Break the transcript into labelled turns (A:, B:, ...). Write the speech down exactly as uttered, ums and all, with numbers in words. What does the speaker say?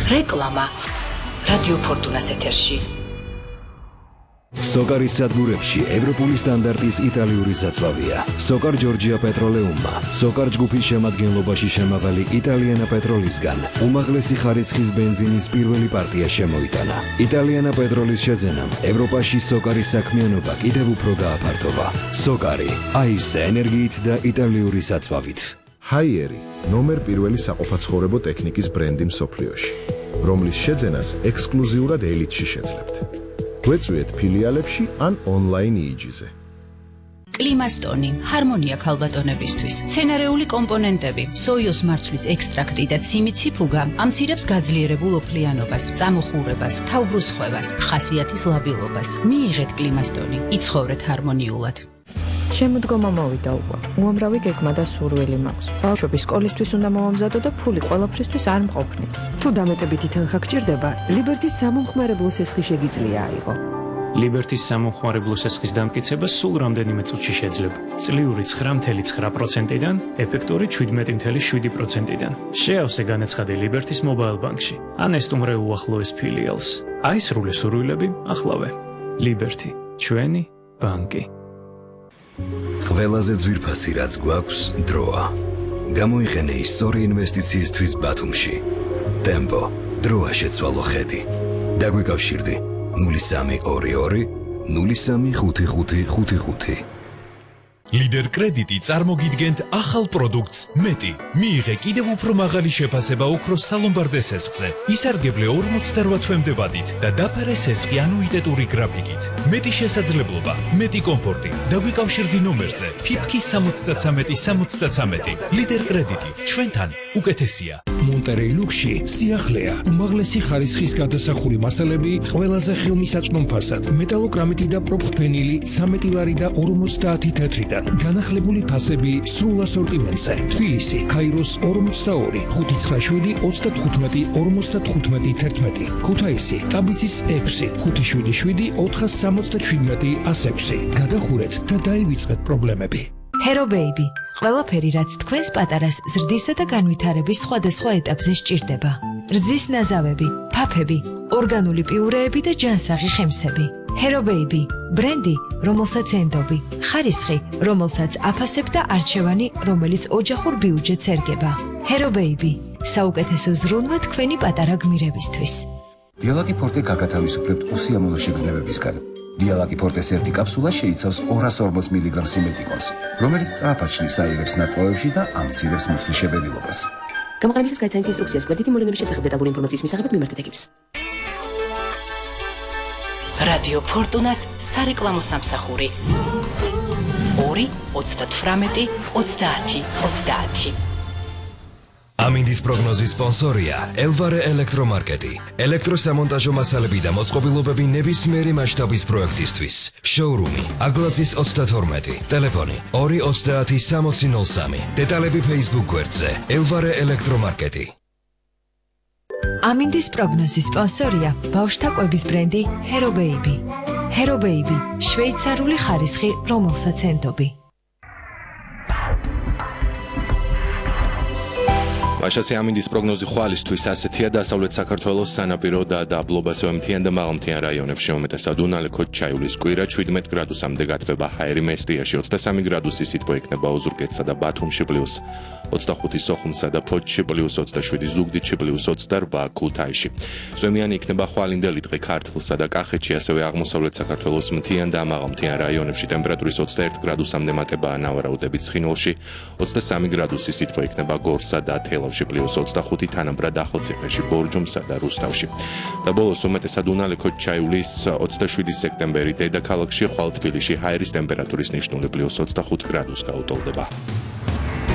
A: რეკლამა რადიო ფორტუნას ეთერში.
B: სოკარის სადგურებში ევროპული სტანდარტის იტალიური საწვავია. სოკარ ჯორჯია პეტროლეუმმა, სოკარ ჯგუფის შემადგენლობაში შემავალი იტალიანა პეტროლისგან უმაღლესი ხარისხის ბენზინის პირველი პარტია შემოიტანა. იტალიანა პეტროლის შეძენამ ევროპაში სოკარის საქმიანობა კიდევ უფრო გააფართოვა. სოკარი, აირზე ენერგიით და იტალიური საწვავით.
C: ჰაიერი, ნომერ პირველი საყოფაცხოვრებო ტექნიკის ბრენდი მსოფლიოში, რომლის შეძენას ექსკლუზიურად ელიტში შეძლებთ. გვეწვიეთ ფილიალებში ან ონლაინ იიჯიზე.
D: კლიმასტონი, ჰარმონია ქალბატონებისთვის, მცენარეული კომპონენტები, სოიოს მარცვლის ექსტრაქტი და ციმიციფუგა ამცირებს გაძლიერებულ ოფლიანობას, წამოხურებას, თავბრუსხვევას, ხასიათის ლაბილობას. მიიღეთ კლიმასტონი, იცხოვრეთ ჰარმონიულად.
E: შემოდგომა მოვიდა უკვე. უამრავი გეგმა და სურვილი მაქვს. ბავშვები სკოლისთვის უნდა მომამზადო და ფული ყველაფრისთვის არ მყოფნის.
F: თუ დამეტებითი თანხა გჭირდება, ლიბერტის სამომხმარებლო სესხი შეგიძლია აიღო.
G: ლიბერტის სამომხმარებლო სესხის დამტკიცება სულ რამდენიმე წუთში შეძლება. წლიური ცხრა წუთი ცხრა პროცენტიდან, ეფექტური შვიდმეტი წუთი შვიდი პროცენტიდან. შეავსე განაცხადი ლიბერტის მობაილ ბანკში, ან ესტუმრე უახლოეს ფილიალს. აისრულე სურვილები ახლავე. ლიბერტი, ჩვენი ბანკი.
B: ყველაზე ძვირფასი რაც გვაქვს დროა. გამოიყენე ის სწორი ინვესტიციისთვის ბათუმში. ტემპო, დროა შეცვალო ხედი. დაგვიკავშირდი ნული სამი ორი ორი ნული სამი ხუთი ხუთი ხუთი ხუთი.
H: ლიდერ კრედიტი წარმოგიდგენთ ახალ პროდუქტს მეტი. მიიღე კიდევ უფრო მაღალი შეფასება ოქროს სალომბარდე სესხზე. ისარგებლე ორმოცდაოთხ თვემდე ვადით და დაფარე სესხი ანუიტეტური გრაფიკით. მეტი შესაძლებლობა, მეტი კომფორტი. დაგვიკავშირდი ნომერზე ფიფკი სამოცდათრამეტი სამოცდათრამეტი. ლიდერ კრედიტი ჩვენთან უკეთესია.
I: მონტერეი ლუქსში სიახლეა, უმაღლესი ხარისხის გადასახური მასალები ყველაზე ხელმისაწვდომ ფასად. მეტალოკრამიტი და პროფენილი ცამეტი ლარი და ორმოცდაათი თეთრიდან. განახლებული ფასები სრულ ასორტიმენტზე. თბილისი, ქაიროს ორმოცდაორი, ხუთი ცხრა შვიდი ოცდათხუთმეტი ორმოცდათხუთმეტი თერთმეტი. ქუთაისი, ტაბიცის ექვსი, ხუთი შვიდი შვიდი ოთხას სამოცდაშვიდმეტი ასექვსი. გადახურეთ და დაივიწყეთ პრობლემები.
J: Hero Baby, ყველაფერი რაც თქვენს პატარას ზრდისა და განვითარების სხვადასხვა ეტაპზე სჭირდება. რძის ნაზავები, ფაფები, ორგანული პიურეები და ჯანსაღი ხემსები. Hero Baby, ბრენდი, რომელსაც ენდობი, ხარისხი, რომელსაც აფასებ და არჩევანი, რომელიც ოჯახურ ბიუჯეტს ერგება. Hero Baby, საუკეთესო ზრუნვა თქვენი პატარა გმირებისთვის.
K: დიალაკი ფორტე გაგათავისუფლებთ უსიამოვნო შეგრძნებებისგან. დიალაკი ფორტეს ერთი კაფსულა შეიცავს ორას ორმოც მილიგრამ სიმეტიკონს, რომელიც სწრაფად შლის აირებს ნაწლავებში და ამცირებს მუცლის შეფერილობას.
L: გამოყენებისას გაიცანით ინსტრუქციას გვერდითი მოვლენების შესახებ დეტალური ინფორმაციის მისაღებად მიმართეთ ეკიპს.
A: რადიო ფორტუნას სარეკლამო სამსახური ორი ოცდათვრამეტი ოცდაათი ოცდაათი.
B: ამინდის პროგნოზის სპონსორია ელვარე ელექტრომარკეტი. ელექტროსამონტაჟო მასალები და მოწყობილობები ნებისმიერი მასშტაბის პროექტისთვის. შოურუმი აგლაძის ოცდათორმეტი. ტელეფონი ორი ოცდაათი სამოცი ნული სამი. დეტალები Facebook გვერდზე ელვარე ელექტრომარკეტი.
J: ამინდის პროგნოზის სპონსორია ბავშვთა კვების ბრენდი Hero Baby. Hero Baby, შვეიცარიული ხარისხი, რომელსაც ენდობი.
M: მაშასე ამინდის პროგნოზი ხვალისთვის ასეთია დასავლეთ საქართველოს სანაპირო და დაბლობასო მთიან და მაღალმთიან რაიონებში უმეტესად უნალე ქოჩაიulis კვირა შვიდმეტი გრადუსამდე გათბება ჰაერი მესტიაში ოცდასამი გრადუსი სითბო იქნება ოზურგეთსა და ბათუმში პლუს ოცდახუთი სოხუმსა და ფოთში პლუს ოცდაშვიდი ზუგდიდში პლუს ოცდაოთხ ქუთაისში. ზემიანი იქნება ხვალინდელი დღე ქართლსა და კახეთში, ასევე აღმოსავლეთ საქართველოს მთიან და მაღალმთიან რაიონებში ტემპერატურის ოცდაერთი გრადუსამდე მატებაა ნავარაუდებით ცხინვალში, ოცდასამი გრადუსი სითბო იქნება გორსა და თელავში პლუს ოცდახუთი თანაბრად ახალციხეში, ბორჯომსა და რუსთავში. და ბოლოს უმეტესად უნალე ქოჩაიulis ოცდაშვიდი სექტემბერი დედაქალაქში, ხვალ თბილისში ჰაერის ტემპერატურის ნიშნული პლუს ოცდახუთი გრადუს გაუტოლდება.